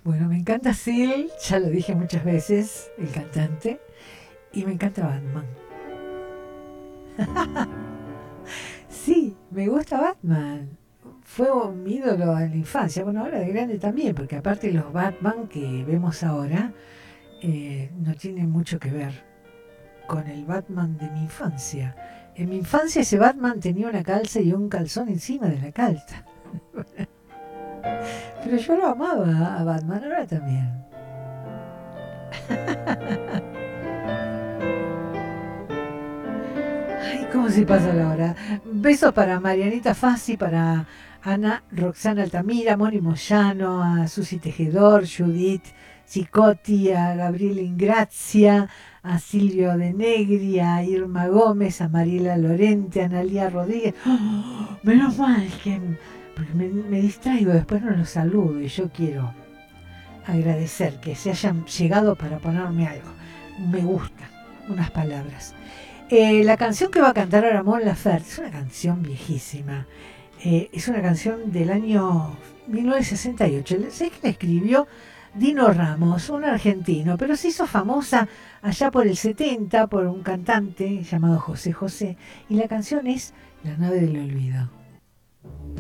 Bueno, me encanta Seal, ya lo dije muchas veces, el cantante, y me encanta Batman. Sí, me gusta Batman. Fue un ídolo en la infancia, bueno, ahora de grande también, porque aparte los Batman que vemos ahora no tienen mucho que ver con el Batman de mi infancia. En mi infancia ese Batman tenía una calza y un calzón encima de la calza. Pero yo lo amaba a Batman, ahora también. Ay, ¿cómo se pasa la hora? Besos para Marianita Fassi, para Ana Roxana Altamira, Moni Moyano, a Susi Tejedor, Judith Cicotti, a Gabriel Ingrazia, a Silvio De Negri, a Irma Gómez, a Mariela Lorente, a Analia Rodríguez. ¡Oh! Menos mal que porque me distraigo, después no los saludo y yo quiero agradecer que se hayan llegado para ponerme algo. Me gusta, unas palabras. La canción que va a cantar ahora Mon Laferte es una canción viejísima. Es una canción del año 1968. Sé que la escribió Dino Ramos, un argentino, pero se hizo famosa allá por el 70 por un cantante llamado José José. Y la canción es La nave del olvido.